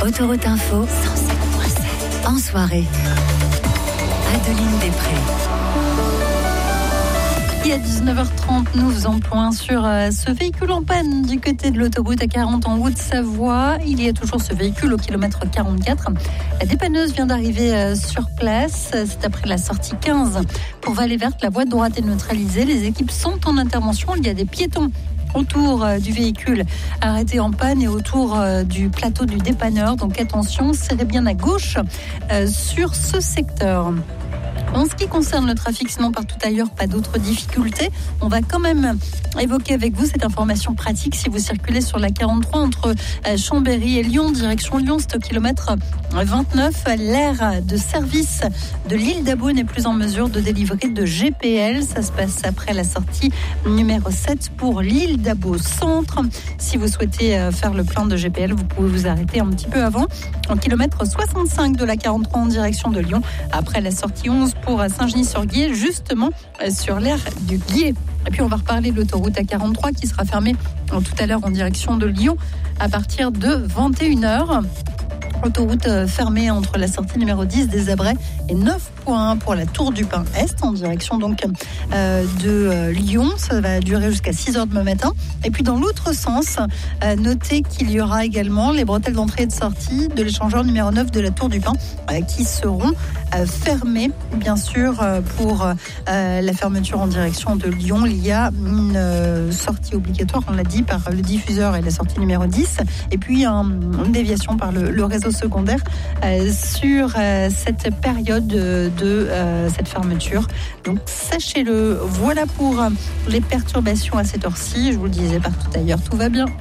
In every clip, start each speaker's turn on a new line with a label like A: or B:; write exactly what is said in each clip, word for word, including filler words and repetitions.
A: Autoroute Info, cent sept virgule sept. En soirée, Adeline Després.
B: Et à dix-neuf heures trente, nous faisons point sur euh, ce véhicule en panne du côté de l'autoroute A quarante en Haute-Savoie. Il y a toujours ce véhicule au kilomètre quarante-quatre. La dépanneuse vient d'arriver euh, sur place. C'est après la sortie quinze pour Vallée Verte. La voie de droite est neutralisée. Les équipes sont en intervention. Il y a des piétons autour euh, du véhicule arrêté en panne et autour euh, du plateau du dépanneur. Donc attention, serrez bien à gauche euh, sur ce secteur. En ce qui concerne le trafic, sinon partout ailleurs, pas d'autres difficultés. On va quand même évoquer avec vous cette information pratique si vous circulez sur la quarante-trois entre Chambéry et Lyon, direction Lyon, c'est au kilomètre vingt-neuf. L'aire de service de l'île d'Abo n'est plus en mesure de délivrer de G P L. Ça se passe après la sortie numéro sept pour l'île d'Abo Centre. Si vous souhaitez faire le plein de G P L, vous pouvez vous arrêter un petit peu avant, au kilomètre soixante-cinq de la quarante-trois en direction de Lyon, après la sortie onze pour Saint-Genis-sur-Guiers, justement sur l'aire du Guiers. Et puis on va reparler de l'autoroute A quarante-trois qui sera fermée tout à l'heure en direction de Lyon à partir de vingt et une heures. Autoroute fermée entre la sortie numéro dix des Abrets et neuf point un pour la Tour du Pin Est en direction donc euh, de euh, Lyon. Ça va durer jusqu'à six heures demain matin. Et puis dans l'autre sens, euh, notez qu'il y aura également les bretelles d'entrée et de sortie de l'échangeur numéro neuf de la Tour du Pin euh, qui seront euh, fermées bien sûr euh, pour euh, la fermeture en direction de Lyon. Il y a une euh, sortie obligatoire, on l'a dit, par le diffuseur et la sortie numéro dix, et puis un, une déviation par le, le réseau secondaire euh, sur euh, cette période de, de euh, cette fermeture. Donc sachez-le, voilà pour euh, les perturbations à cette heure-ci. Je vous le disais, partout ailleurs, tout va bien.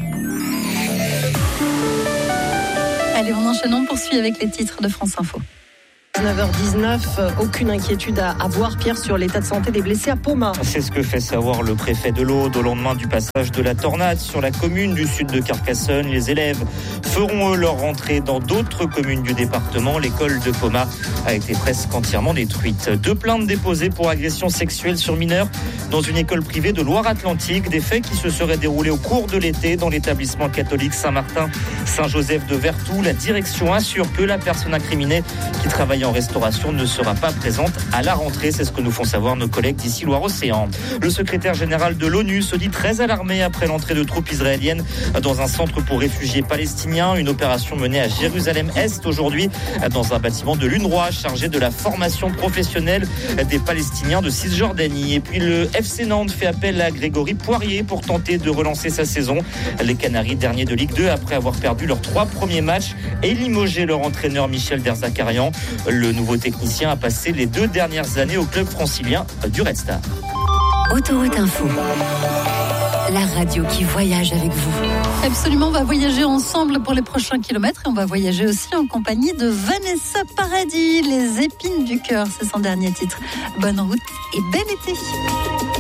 B: Allez, on enchaîne, on poursuit avec les titres de France Info.
C: dix-neuf heures dix-neuf, aucune inquiétude à avoir, Pierre, sur l'état de santé des blessés à Poma.
D: C'est ce que fait savoir le préfet de l'Aude au lendemain du passage de la tornade sur la commune du sud de Carcassonne. Les élèves feront eux leur rentrée dans d'autres communes du département. L'école de Poma a été presque entièrement détruite. Deux plaintes déposées pour agression sexuelle sur mineurs dans une école privée de Loire-Atlantique. Des faits qui se seraient déroulés au cours de l'été dans l'établissement catholique Saint-Martin-Saint-Joseph de Vertou. La direction assure que la personne incriminée qui travaille en restauration ne sera pas présente à la rentrée. C'est ce que nous font savoir nos collègues d'ici Loire-Océan. Le secrétaire général de l'ONU se dit très alarmé après l'entrée de troupes israéliennes dans un centre pour réfugiés palestiniens. Une opération menée à Jérusalem-Est aujourd'hui dans un bâtiment de l'UNRWA chargé de la formation professionnelle des Palestiniens de Cisjordanie. Et puis le F C Nantes fait appel à Grégory Poirier pour tenter de relancer sa saison. Les Canaries, derniers de Ligue deux après avoir perdu leurs trois premiers matchs et limogé leur entraîneur Michel Derzakarian. Le nouveau technicien a passé les deux dernières années au club francilien du Red Star.
A: Autoroute Info, la radio qui voyage avec vous.
B: Absolument, on va voyager ensemble pour les prochains kilomètres et on va voyager aussi en compagnie de Vanessa Paradis. Les épines du cœur, c'est son dernier titre. Bonne route et bel été.